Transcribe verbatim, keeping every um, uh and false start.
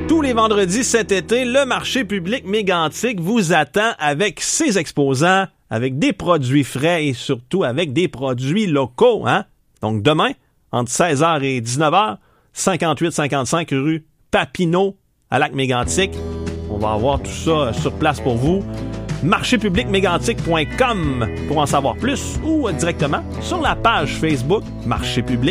Tous les vendredis cet été, le marché public Mégantic vous attend avec ses exposants, avec des produits frais et surtout avec des produits locaux. Hein? Donc demain, entre seize heures et dix-neuf heures, cinquante-huit cinquante-cinq rue Papineau à Lac-Mégantic. On va avoir tout ça sur place pour vous. marché public mégantic point com pour en savoir plus ou directement sur la page Facebook Marché public